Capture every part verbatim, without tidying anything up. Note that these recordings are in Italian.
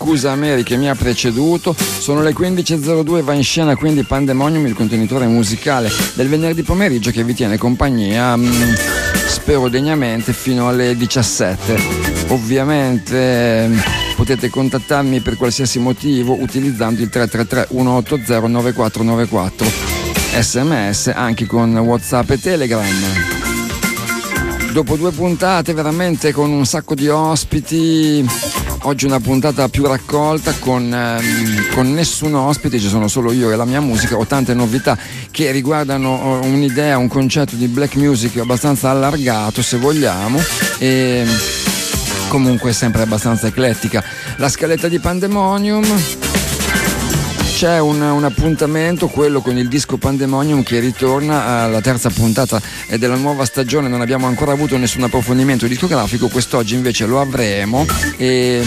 Scusa Mary che mi ha preceduto. Sono le quindici e zero due, va in scena quindi Pandemonium, il contenitore musicale del venerdì pomeriggio che vi tiene compagnia, mh, spero degnamente, fino alle diciassette. Ovviamente mh, potete contattarmi per qualsiasi motivo utilizzando il tre tre tre uno otto zero nove quattro nove quattro, sms anche con WhatsApp e Telegram. Dopo due puntate veramente con un sacco di ospiti, oggi una puntata più raccolta con, ehm, con nessun ospite, ci sono solo io e la mia musica. Ho tante novità che riguardano un'idea, un concetto di black music abbastanza allargato se vogliamo, e comunque sempre abbastanza eclettica. La scaletta di Pandemonium: c'è un, un appuntamento, quello con il disco Pandemonium, che ritorna alla terza puntata della nuova stagione. Non abbiamo ancora avuto nessun approfondimento discografico, quest'oggi invece lo avremo, e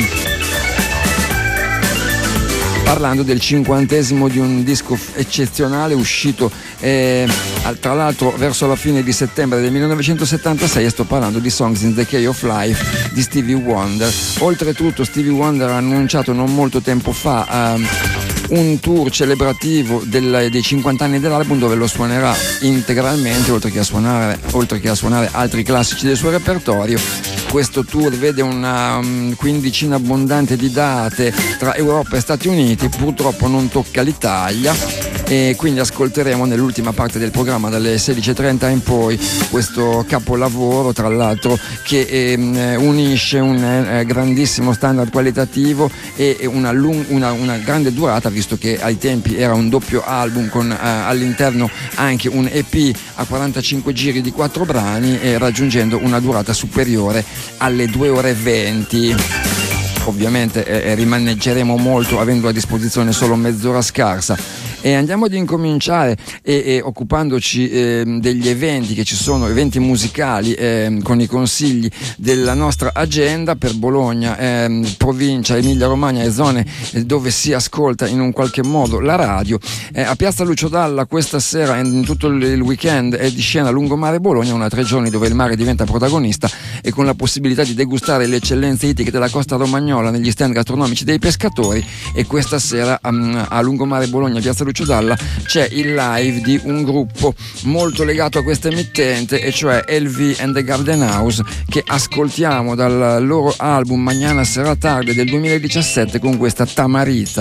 parlando del cinquantesimo di un disco eccezionale uscito eh, tra l'altro verso la fine di settembre del millenovecentosettantasei, e sto parlando di Songs in the Key of Life di Stevie Wonder. Oltretutto Stevie Wonder ha annunciato non molto tempo fa eh, un tour celebrativo del, dei cinquanta anni dell'album, dove lo suonerà integralmente, oltre che a suonare, oltre che a suonare altri classici del suo repertorio. Questo tour vede una um, quindicina abbondante di date tra Europa e Stati Uniti, purtroppo non tocca l'Italia, e quindi ascolteremo nell'ultima parte del programma dalle sedici e trenta in poi questo capolavoro, tra l'altro, che eh, unisce un eh, grandissimo standard qualitativo e una, lung- una, una grande durata, visto che ai tempi era un doppio album con eh, all'interno anche un E P a quarantacinque giri di quattro brani, e raggiungendo una durata superiore alle due ore e venti. Ovviamente eh, rimaneggeremo molto avendo a disposizione solo mezz'ora scarsa. E andiamo ad incominciare e, e occupandoci eh, degli eventi che ci sono, eventi musicali, eh, con i consigli della nostra agenda per Bologna, eh, provincia, Emilia Romagna e zone dove si ascolta in un qualche modo la radio. Eh, a Piazza Lucio Dalla questa sera, in tutto il weekend, è di scena Lungomare Bologna, una tre giorni dove il mare diventa protagonista, e con la possibilità di degustare le eccellenze ittiche della costa romagnola negli stand gastronomici dei pescatori. E questa sera um, a Lungomare Bologna, Piazza Lucio Dalla, c'è il live di un gruppo molto legato a questa emittente, e cioè L V and the Garden House, che ascoltiamo dal loro album Mañana Será Tarde del duemiladiciassette con questa Tamarita.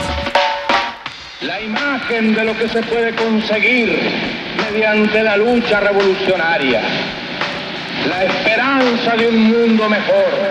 La imagen de lo que se puede conseguir mediante la lucha revolucionaria, la esperanza de un mundo mejor.